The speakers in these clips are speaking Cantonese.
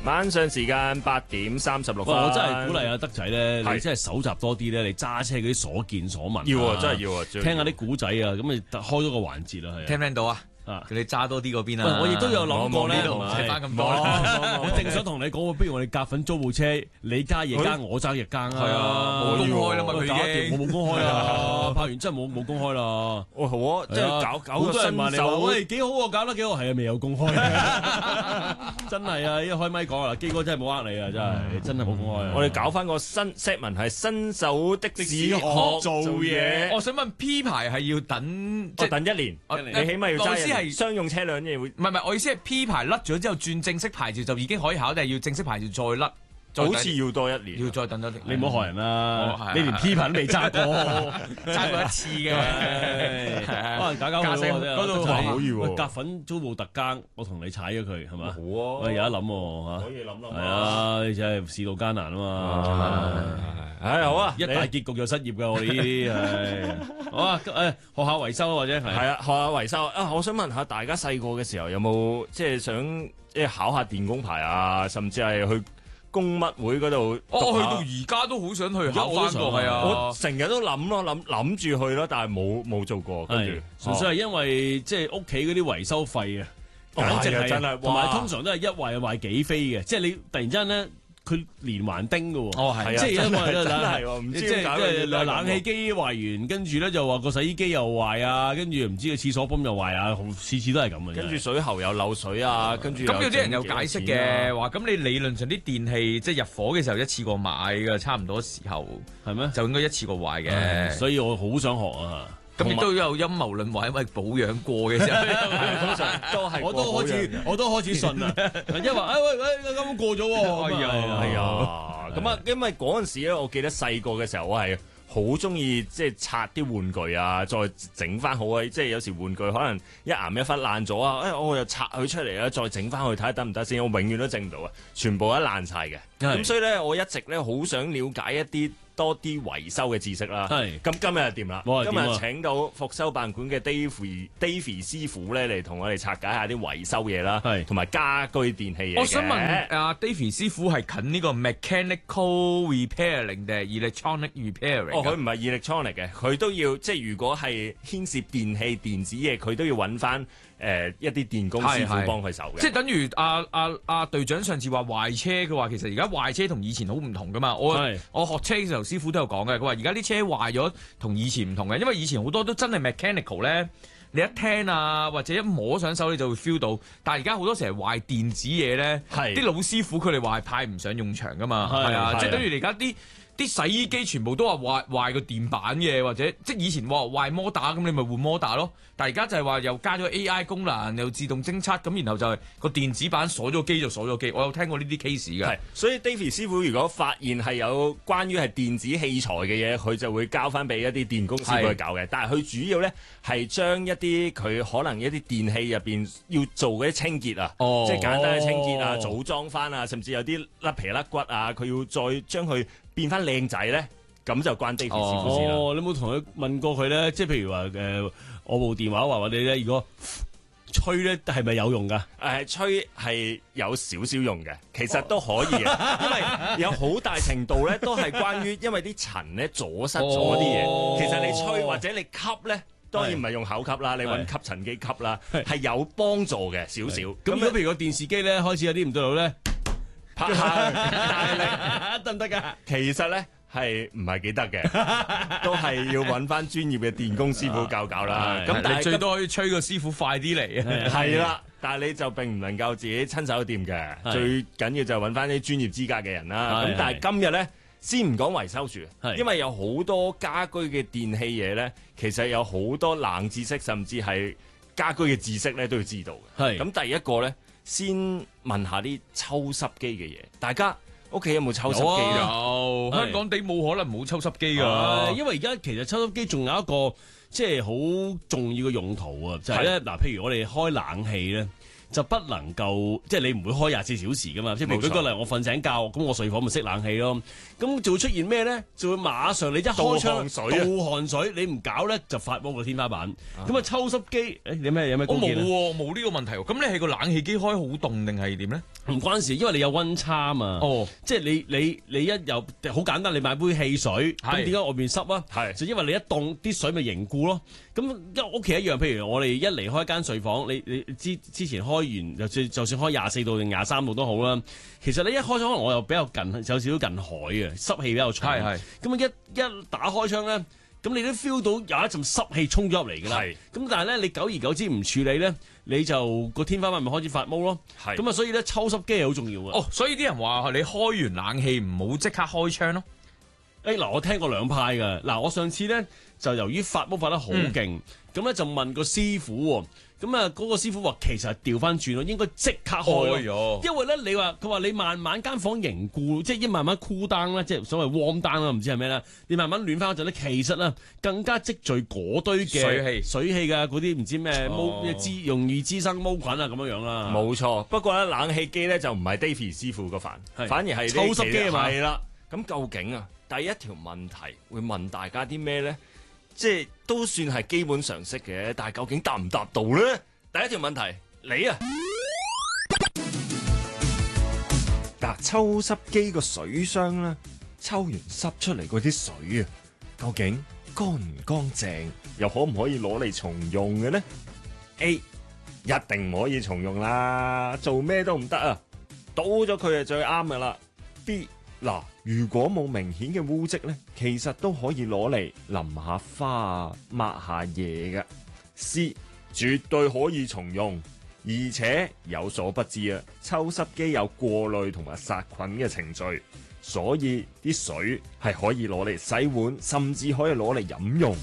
晚上時間8:36。 我真係鼓勵阿德仔咧，你真係搜集多啲咧，你揸車嗰啲所見所聞。 要啊，真係要啊！ 聽下啲古仔啊，咁咪開咗個環節啦，係。 聽唔聽到啊？叫你揸多啲嗰邊啊！ 我亦都有諗過咧， 借翻咁多啦。 我正想同你講，不如我哋夾份租部車，你揸夜間，我揸日間啊！ 係啊，冇公開啦嘛，佢已經我冇公開啦，拍完真係冇公開啦。 哦，好啊，即係搞個新手， 喂，幾好啊，搞得幾好，係啊，未有公開，真係啊！一開咪講啦，基哥真係冇呃你啊，真係冇公開。 我哋搞翻個新 set 文係新手的士學做嘢。 我想問 P 牌係要等，即係等1年，你起碼要揸1年。係商用車輛嘅會， 唔係，我意思係 P 牌甩咗之後轉正式牌照就已經可以考，定係要正式牌照再甩？ 好似要多1年， 要再等多啲。 你唔好害人啦，你連 P 牌都未揸過， 揸過一次嘅， 可能搞嗰度可以喎。 夾粉租部特更，我同你踩咗佢係嘛？ 好啊， 我有得諗喎嚇， 可以諗。 係啊，你真係市道艱難啊嘛。 好啊， 一大結局就失業㗎，我哋呢啲係。好啊，學校維修或者係啊，學校維修啊，我想問下大家細個嘅時候有冇即係想考下電工牌啊，甚至係去公乜會嗰度？ 去到而家都好想去考翻個，係啊！ 我成日都諗咯，諗住去咯，但係冇做過。跟住純粹係因為即係屋企嗰啲維修費啊，簡直係真係，同埋通常都係一壞幾飛嘅，即係你突然之間咧。佢連環叮嘅喎， 係啊， 即係因為真係唔知即係冷氣機壞完，跟住咧就話個洗衣機又壞啊，跟住唔知個廁所泵又壞啊，次次都係咁嘅。 跟住水喉又漏水啊，跟住咁有啲人有解釋嘅，話咁你理論上啲電器即係入火嘅時候一次過買嘅，差唔多時候係咩？ 就應該一次過壞嘅， 所以我好想學啊。 咁亦都有陰謀論話，因為保養過嘅時候， 通常都係我都開始信啦，因為喂啱啱過咗喎， 係啊，咁啊，因為嗰陣時咧，我記得細個嘅時候，我係好中意即係拆啲玩具啊，再整翻好啊，即係有時玩具可能一岩一忽爛咗啊，我又拆佢出嚟啊，再整翻去睇下得唔得先，我永遠都整唔到啊，全部都爛晒嘅，咁所以咧，我一直咧好想了解一啲多啲維修嘅知識啦，咁今日就掂啦。今日請到復修辦館嘅 Davy 師傅咧嚟同我哋拆解下啲維修嘢啦，同埋家居電器嘢。 我想問阿 Davy 師傅係近呢個 mechanical repairing 定係 electronic repairing？ 佢唔係 electronic 嘅，佢都要即係如果係牽涉電器電子嘢，佢都要揾翻一啲電工師傅幫佢手嘅。 即係等於阿隊長上次話壞車，佢話其實而家壞車同以前好唔同噶嘛。我學車嘅時候，師傅都有講嘅，佢話而家啲車壞咗同以前唔同嘅，因為以前好多都真係 mechanical 咧，你一聽啊或者一摸上手你就會 feel 到，但係而家好多時係壞電子嘢咧，啲老師傅佢哋話係派唔上用場噶嘛，係啊，即係等於而家啲洗衣機全部都話壞個電板嘅，或者即係以前話壞摩打咁，你咪換摩打咯。但係而家就係話又加咗 AI 功能，又自動偵測，咁然後就係個電子板鎖咗機就鎖咗機。我有聽過呢啲 case 嘅。 係，所以 Davy 師傅如果發現係有關於係電子器材嘅嘢，佢就會交翻俾一啲電工師傅去搞嘅。但係佢主要咧係將一啲佢可能一啲電器入邊要做嗰啲清潔啊，即係簡單嘅清潔啊，組裝翻啊，甚至有啲甩皮甩骨啊，佢要再將佢變翻靚仔咧，咁就關 Davy 師傅事啦。 你有冇同佢問過佢咧？即係譬如話我部電話話我哋咧，如果吹咧係咪有用㗎？ 吹係有少少用嘅，其實都可以嘅，因為有好大程度咧都係關於因為啲塵咧阻塞咗啲嘢。其實你吹或者你吸咧，當然唔係用口吸啦，你揾吸塵機吸啦，係有幫助嘅少少。 咁如果譬如個電視機咧開始有啲唔對路咧， 拍下大力得唔得㗎？ 其實咧係唔係幾得嘅，都係要揾翻專業嘅電工師傅教教啦。 咁但係最多可以催個師傅快啲嚟。 係啦，但係你就並唔能夠自己親手掂嘅，最緊要就揾翻啲專業資格嘅人啦。咁但係今日咧，先唔講維修住，因為有好多家居嘅電器嘢咧，其實有好多冷知識，甚至係家居嘅知識咧都要知道嘅。咁第一個咧，先問下啲抽濕機嘅嘢，大家屋企有冇抽濕機啊？ 有，香港地冇可能冇抽濕機㗎。 因為而家其實抽濕機仲有一個即係好重要嘅用途啊，就係咧嗱，譬如我哋開冷氣咧， 就不能夠即係你唔會開24小時噶嘛。即係譬如舉個例，我瞓醒覺，咁我睡房咪熄冷氣咯。咁就會出現咩咧？就會馬上你一開窗倒汗水，你唔搞咧就發毛個天花板。咁啊抽濕機，你有咩高見啊？ 我冇呢個問題喎。咁你係個冷氣機開好凍定係點咧？ 唔關事，因為你有溫差嘛。即係你一有好簡單，你買杯汽水，咁點解外面濕啊？就因為你一凍，啲水咪凝固咯。咁因為屋企一樣，譬如我哋一離開間睡房，你之前開完就算開24度定23度都好啦。其實你一開窗，可能我又比較近，有少少近海啊，濕氣比較重。咁一打開窗咧，咁你都 feel 到有一陣濕氣衝咗入嚟㗎啦。咁但係咧，你久而久之唔處理咧，你就個天花板咪開始發毛咯。咁啊，所以咧抽濕機係好重要嘅。 所以啲人話你開完冷氣唔好即刻開窗咯。 嗱，我聽過兩派㗎。嗱，我上次咧就由於發毛發得好勁，咁咧就問個師傅喎。咁啊，嗰個師傅話其實係調翻轉咯，應該即刻開咗。因為咧，佢話你慢慢間房凝固，即係一慢慢 cool down 啦，即係所謂 warm down 啦，唔知係咩啦。你慢慢暖翻嗰陣咧，其實咧更加積聚嗰堆嘅水氣㗎，嗰啲唔知咩容易滋生毛菌啊咁樣啦。 冇錯，不過咧冷氣機咧就唔係 Davy 師傅個煩，反而係抽濕機啊嘛。 係啦，咁究竟啊第一條問題會問大家啲咩咧？即係都算係基本常識嘅，但係究竟答唔答到咧？第一條問題，你啊，抽濕機個水箱咧，抽完濕出嚟嗰啲水啊，究竟乾唔乾淨，又可唔可以攞嚟重用嘅咧 ？A 一定唔可以重用啦，做咩都唔得啊，倒咗佢係最啱噶啦。B 嗱，如果冇明顯嘅污漬咧，其實都可以攞嚟淋下花啊、抹下嘢嘅。C 絕對可以重用，而且有所不知啊，抽濕機有過濾同埋殺菌嘅程序，所以啲水係可以攞嚟洗碗，甚至可以攞嚟飲用。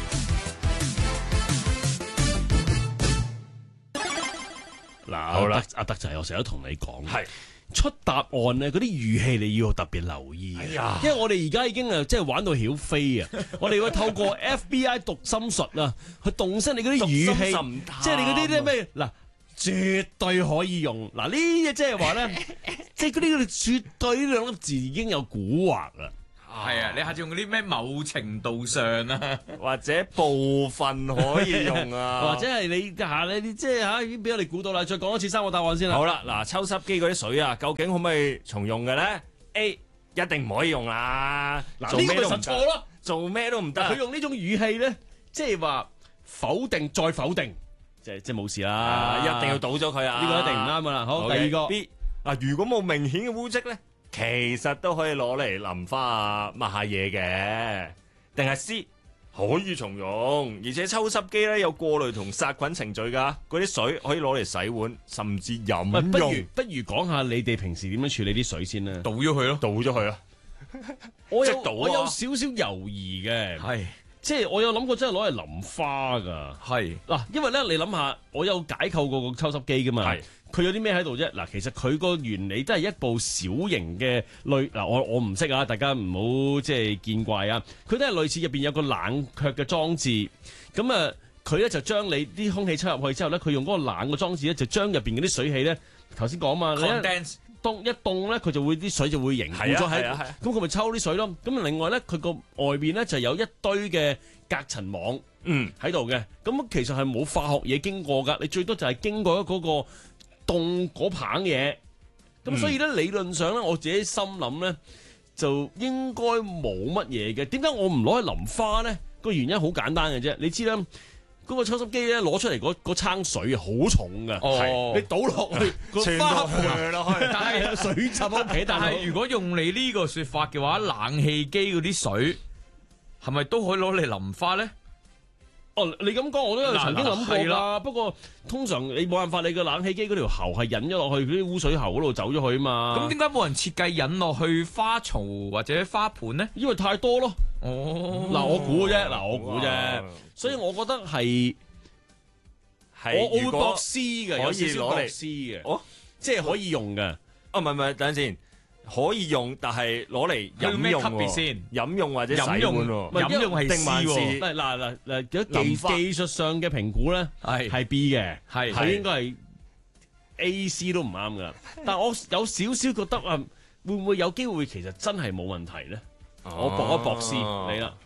嗱， 好啦， 阿德仔，我成日都同你講， 係出答案咧，嗰啲語氣你要特別留意。因為我哋而家已經即係玩到曉飛啊！我哋會透過 FBI 讀心術啊，去洞悉你嗰啲語氣，即係你嗰啲咧咩嗱，絕對可以用嗱呢嘢，即係話咧，即係嗰啲絕對呢兩粒字已經有蠱惑啦。 係啊，你下次用嗰啲咩某程度上啊， 或者部分可以用啊， 或者係你即係已經俾我哋估到啦。再講多次3個答案先啦。 好啦，嗱，抽濕機嗰啲水啊，究竟可唔可以重用嘅咧 ？A 一定唔可以用啦， 嗱呢個咪實錯咯， 做咩都唔得。 佢用呢種語氣咧，即係話否定再否定，即係冇事啦， 一定要倒咗佢啊！ 呢個一定唔啱噶啦。好，第二個 B 嗱，如果冇明顯嘅污漬咧，其實都可以攞嚟淋花啊、抹下嘢嘅。定係 C 可以重用，而且抽濕機咧有過濾同殺菌程序噶，嗰啲水可以攞嚟洗碗，甚至飲用。 不如講下你哋平時點樣處理啲水先啦？ 倒咗佢咯， 倒咗佢啦。 我有少少猶豫嘅，係即係我有諗過真係攞嚟淋花噶，係嗱，因為咧你諗下，我有解構過個抽濕機噶嘛，佢有啲咩喺度啫？嗱，其實佢個原理都係一部小型嘅類嗱，我唔識啊，大家唔好即係見怪啊。佢都係類似入邊有個冷卻嘅裝置，咁啊，佢咧就將你啲空氣抽入去之後咧，佢用嗰個冷嘅裝置咧，就將入邊嗰啲水氣咧，頭先講嘛，一凍咧，佢就會啲水就會凝固咗喺，咁佢咪抽啲水咯。咁另外咧，佢個外邊咧就有一堆嘅隔塵網，喺度嘅。咁其實係冇化學嘢經過噶，你最多就係經過嗰個凍嗰棒嘢。咁所以咧，理論上咧，我自己心諗咧，就應該冇乜嘢嘅。點解我唔攞去淋花咧？個原因好簡單嘅啫，你知啦。嗰個抽濕機咧攞出嚟嗰撐水好重噶，你倒落去個花盆落去，但係水浸屋企。 但係如果用你呢個說法嘅話，冷氣機嗰啲水係咪都可以攞嚟淋花咧？ 哦，你咁講我都有曾經諗過啦。不過通常你冇辦法，你個冷氣機嗰條喉係引咗落去嗰啲污水喉嗰度走咗去啊嘛。 咁點解冇人設計引落去花槽或者花盆咧？ 因為太多咯。嗱，我估啫，所以我覺得係我會駁 C 嘅，有少少駁 C 嘅，即係可以用嘅。 唔係，等陣先，可以用，但係攞嚟飲用喎。飲用或者洗碗喎。 飲用係 C 喎。 嗱，技術上嘅評估咧係 B 嘅，佢應該係 A、C 都唔啱噶。但係我有少少覺得啊，會唔會有機會其實真係冇問題咧？我搏一搏先，你啦。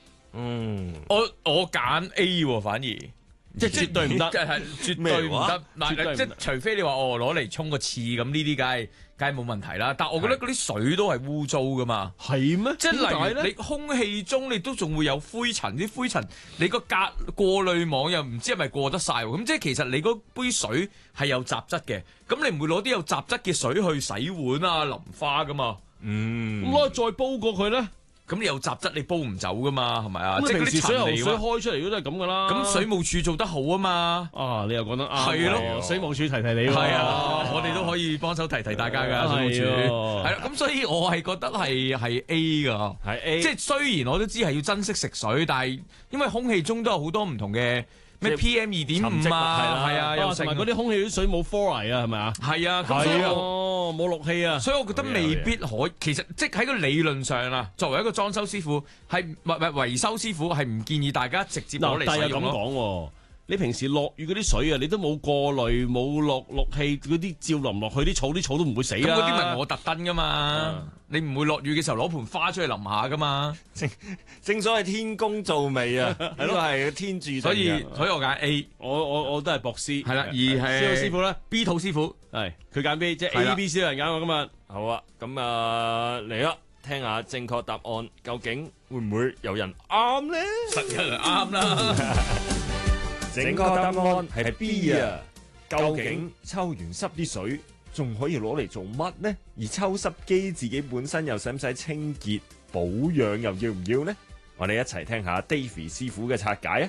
我揀 A 喎，反而即係絕對唔得， 係絕對唔得。嗱，即係除非你話攞嚟沖個廁咁呢啲，梗係冇問題啦。但係我覺得嗰啲水都係污糟噶嘛。 係咩？ 即係例如你空氣中你都仲會有灰塵，啲灰塵你個過濾網又唔知係咪過得晒喎。咁即係其實你嗰杯水係有雜質嘅，咁你唔會攞啲有雜質嘅水去洗碗啊、淋花噶嘛。 咁攞再煲過佢咧？ 咁你有雜質你煲唔走噶嘛，係咪啊？ 即係平時水喉水開出嚟都係咁噶啦。 咁水務署做得好啊嘛。 你又講得啱。係咯， 水務署提提你。 係啊，我哋都可以幫手提提大家噶水務署。係啦，咁所以我係覺得係 A 噶。 係 A。即係雖然我都知係要珍惜食水，但係因為空氣中都有好多唔同嘅。咩 PM2.5啊，係啊， 同埋嗰啲空氣啲水冇 fluoride 啊，係咪啊？ 係啊， 冇氯氣啊， 所以我覺得未必可以。其實即係喺個理論上啊，作為一個裝修師傅，係維修師傅係唔建議大家直接攞嚟使用咯。但係咁講，你平時落雨嗰啲水啊，你都冇過濾，冇落氯氣嗰啲照淋落去啲草都唔會死啦。咁嗰啲咪我特登噶嘛？你唔會落雨嘅時候攞盆花出去淋下噶嘛？ 正所謂天公造美啊，係咯，係天注定嘅。 所以我揀 A， 我都係博 C。 係啦，而係師傅咧 B 土師傅係佢揀 B， 即係 A、B、C 有人揀我今日。 好啊，咁嚟啦，聽下正確答案，究竟會唔會有人啱咧？ 實有人啱啦。 正確答案係 B 啊！究竟抽完濕啲水仲可以攞嚟做乜呢？而抽濕機自己本身又使唔使清潔保養，又要唔要呢？我哋一齊聽下 Davy 師傅嘅拆解啊！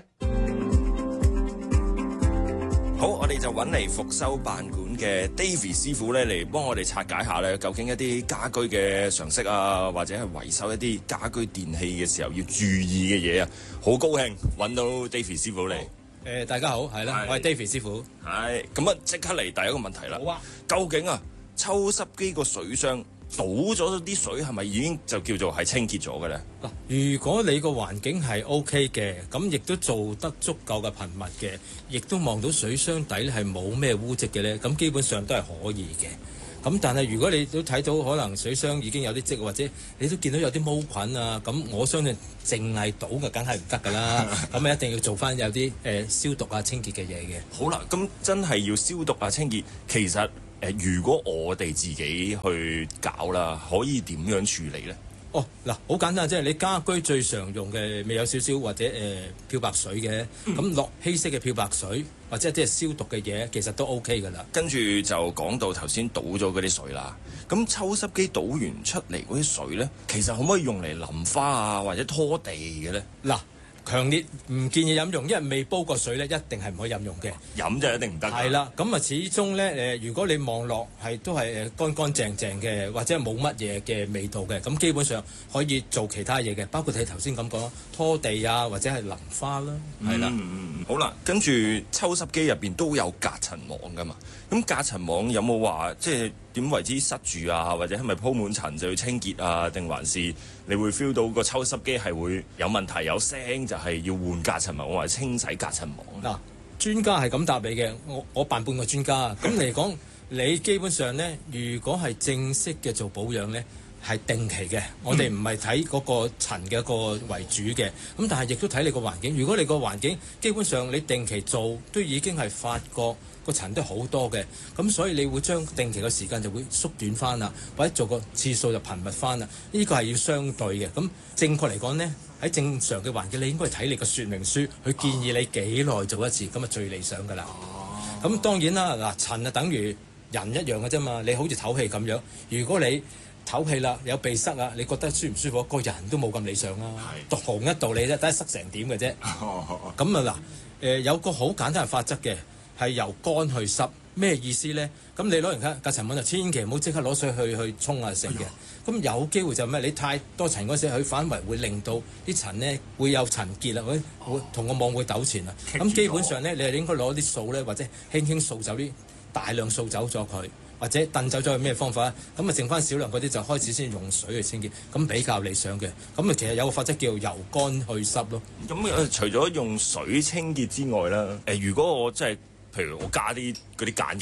好，我哋就揾嚟復修辦館嘅 Davy 師傅咧嚟幫我哋拆解下咧，究竟一啲家居嘅常識啊，或者係維修一啲家居電器嘅時候要注意嘅嘢啊！好高興揾到 Davy 師傅嚟。 大家好，係啦，我係 Davy 師傅。 係咁啊，即刻嚟第一個問題啦。 好啊， 究竟抽濕機個水箱倒咗啲水係咪已經就叫做係清潔咗嘅咧？ 嗱，如果你個環境係 OK 嘅，咁亦都做得足夠嘅頻密嘅，亦都望到水箱底咧係冇咩污漬嘅咧，咁基本上都係可以嘅。咁但係如果你都睇到可能水箱已經有啲漬，或者你都見到有啲毛菌啊，咁我相信淨係倒嘅梗係唔得㗎啦。咁一定要做翻有啲消毒啊、清潔嘅嘢嘅。 好啦，咁真係要消毒啊、清潔。其實如果我哋自己去搞啦，可以點樣處理咧？ 嗱，好簡單，即係你家居最常用嘅，咪有少少或者漂白水嘅，咁落稀釋嘅漂白水或者即係消毒嘅嘢，其實都 OK 㗎啦。 跟住就講到頭先倒咗嗰啲水啦，咁抽濕機倒完出嚟嗰啲水咧，其實可唔可以用嚟淋花啊，或者拖地嘅咧？ 嗱，強烈唔建議飲用，因為未煲過水咧，一定係唔可以飲用嘅。 飲就一定唔得。 係啦，咁啊始終咧如果你望落係都係乾乾淨淨嘅，或者冇乜嘢嘅味道嘅，咁基本上可以做其他嘢嘅，包括你頭先咁講拖地啊，或者係淋花啦，係啦。 好啦，跟住抽濕機入邊都有隔塵網噶嘛，咁隔塵網有冇話即係點為之塞住啊？或者係咪鋪滿塵就要清潔啊？定還是你會 feel 到個抽濕機係會有問題有聲，就係要換隔塵網或者清洗隔塵網？ 嗱，專家係咁答你嘅，我扮半個專家。咁嚟講，你基本上咧，如果係正式嘅做保養咧，係定期嘅。我哋唔係睇嗰個塵嘅一個為主嘅。咁但係亦都睇你個環境。如果你個環境基本上你定期做，都已經係發覺個塵都好多嘅，咁所以你會將定期嘅時間就會縮短翻啦，或者做個次數就頻密翻啦。呢個係要相對嘅。咁正確嚟講呢，喺正常嘅環境，你應該睇你個說明書，去建議你幾耐做一次，咁啊最理想噶啦。咁當然啦，嗱，塵啊等於人一樣嘅啫嘛。你好似唞氣咁樣，如果你唞氣啦，有鼻塞啊，你覺得舒唔舒服？個人都冇咁理想啦。同一道理啫，睇下塞成點嘅啫。咁啊嗱，有個好簡單嘅法則嘅。係由乾去濕，咩意思咧？咁你攞完隔塵網就千祈唔好即刻攞水去沖啊成嘅。咁有機會就咩？你太多塵嗰時，佢反為會令到啲塵咧會有塵結啦，會同個網會糾纏啊。咁基本上咧，你係應該攞啲掃咧，或者輕輕掃走啲大量掃走咗佢，或者掟走咗佢咩方法啊？咁啊剩翻少量嗰啲就開始先用水去清潔，咁比較理想嘅。咁啊其實有個法則叫由乾去濕咯。 咁除咗用水清潔之外啦，如果我真係譬如我加啲嗰啲鹼液，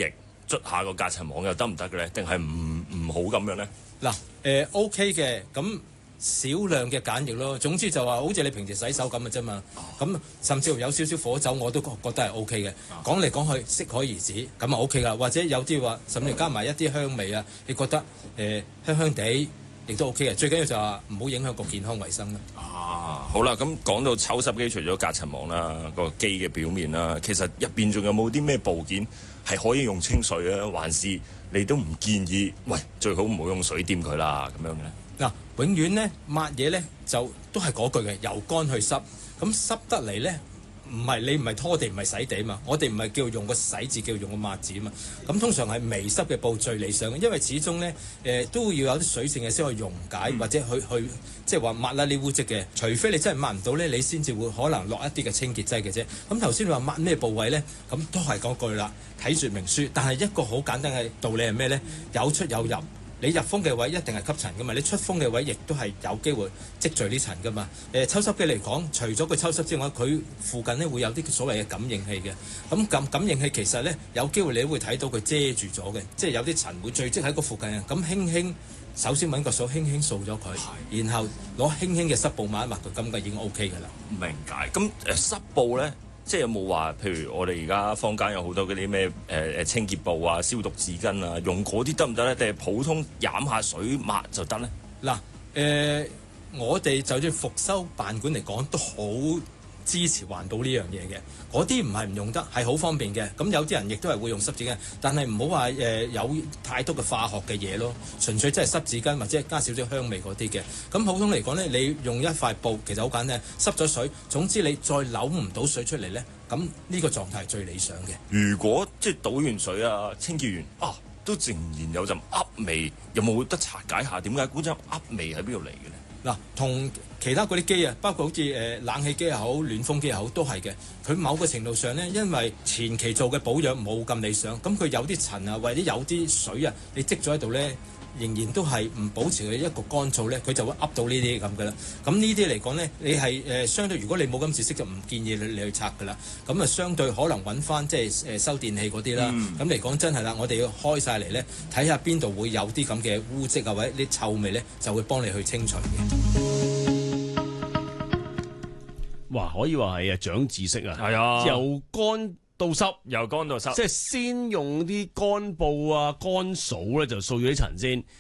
捽下個隔塵網又得唔得嘅咧？定係唔好咁樣咧？ 嗱，OK 嘅，咁少量嘅鹼液咯。總之就話好似你平時洗手咁嘅啫嘛。咁甚至乎有少少火酒我都覺得係 OK 嘅。講嚟講去適可而止，咁啊 OK 噶。或者有啲話甚至加埋一啲香味啊，你覺得香香地亦都 OK 嘅。最緊要就話唔好影響個健康衞生啦。 好啦，咁講到抽濕機，除咗隔塵網啦，個機嘅表面啦，其實入邊仲有冇啲咩部件係可以用清水啊？還是你都唔建議？喂，最好唔好用水掂佢啦，咁樣嘅。 嗱，永遠咧抹嘢咧就都係嗰句嘅，由乾去濕。咁濕得嚟咧，你唔係拖地唔係洗地嘛，我哋唔係叫用個洗字，叫用個抹字啊嘛。咁通常係微濕嘅布最理想嘅，因為始終咧都要有啲水性嘅先可以溶解，或者去即係話抹啦啲污漬嘅。除非你真係抹唔到咧，你先至會可能落一啲嘅清潔劑嘅啫。咁頭先你話抹咩部位咧？咁都係嗰句啦，睇說明書。但係一個好簡單嘅道理係咩咧？有出有入。你入風嘅位一定係吸塵噶嘛，你出風嘅位亦都係有機會積聚啲塵噶嘛。抽濕機嚟講，除咗佢抽濕之外，佢附近咧會有啲所謂嘅感應器嘅。咁感應器其實咧有機會你會睇到佢遮住咗嘅，即係有啲塵會聚積喺個附近嘅。咁輕輕首先揾個掃輕輕掃咗佢，然後攞輕輕嘅濕布抹一抹佢，咁就已經 OK 㗎啦。 明解。咁濕布咧？即係有冇話，譬如我哋而家坊間有好多嗰啲咩清潔布啊、消毒紙巾啊，用嗰啲得唔得咧？定係普通飲下水抹就得咧？ 嗱，我哋就算復修辦館嚟講，都好支持環保呢樣嘢嘅。嗰啲唔係唔用得，係好方便嘅。咁有啲人亦都係會用濕紙巾，但係唔好話有太多嘅化學嘅嘢咯。純粹真係濕紙巾或者加少少香味嗰啲嘅。咁普通嚟講咧，你用一塊布其實好簡單，濕咗水，總之你再扭唔到水出嚟咧，咁呢個狀態係最理想嘅。 如果即係倒完水啊，清潔完都仍然有陣噏味，有冇得拆解下點解嗰陣噏味喺邊度嚟嘅咧？ 嗱，同其他嗰啲機啊，包括好似冷氣機又好、暖風機又好，都係嘅。佢某個程度上咧，因為前期做嘅保養冇咁理想，咁佢有啲塵啊，或者有啲水啊，你積咗喺度咧，仍然都係唔保持佢一個乾燥咧，佢就會噏到呢啲咁嘅啦。咁呢啲嚟講咧，你係相對，如果你冇咁知識，就唔建議你去拆㗎啦。咁啊，相對可能揾翻即係收電器嗰啲啦。咁嚟講真係啦，我哋要開晒嚟咧，睇下邊度會有啲咁嘅污漬啊，或者啲臭味咧，就會幫你去清除嘅。 哇，可以話係長知識啊！ 係啊， 由乾到濕， 由乾到濕， 即係先用啲乾布啊、乾掃咧就掃咗啲塵先，